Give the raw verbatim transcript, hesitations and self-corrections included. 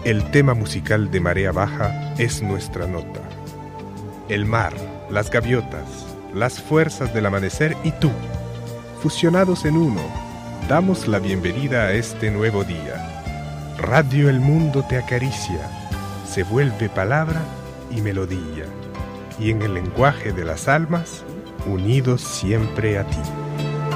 El tema musical de Marea Baja es nuestra nota. El mar, las gaviotas, las fuerzas del amanecer y tú, fusionados en uno, damos la bienvenida a este nuevo día. Radio El Mundo te acaricia, se vuelve palabra y melodía, y en el lenguaje de las almas, unidos siempre a ti.